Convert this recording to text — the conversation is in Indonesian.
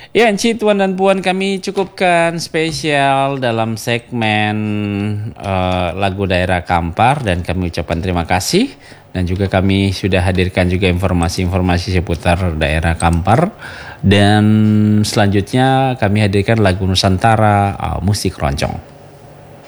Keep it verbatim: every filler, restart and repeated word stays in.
Ya, Enci, Tuan dan Puan, kami cukupkan spesial dalam segmen eh, lagu daerah Kampar dan kami ucapkan terima kasih dan juga kami sudah hadirkan juga informasi-informasi seputar daerah Kampar dan selanjutnya kami hadirkan lagu Nusantara eh, musik roncong.